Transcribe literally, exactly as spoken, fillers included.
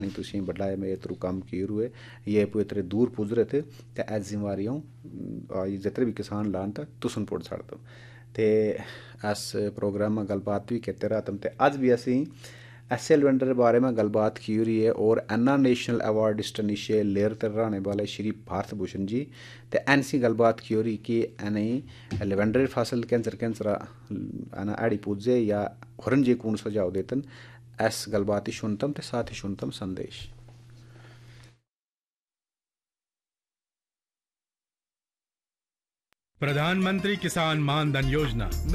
नहीं तुम बड़ा में इतरू काम किए हुए ये पो इतरे दूर पुज रहे थे ते एज जिम्मेवारियों जितने भी किसान लान था तुसन पुट छड़ दो ते अस प्रोग्राम में गलबात भी कहते रहा तम ते अज भी असी एस एल वेंडर बारे में गलबात की रही है और अन्ना नेशनल अवार्ड डिस्टनीशे लेयर तर रहने वाले श्री भारत भूषण जी ते एन सी गलबात की रही कि एन लेवेंडर फसल कैंसर कैंसर अना आड़ी पूजे या हरन जी कौन सजाव देतन एस गलबात ही सुनतम ते साथ ही सुनतम संदेश। प्रधानमंत्री किसान मान धन योजना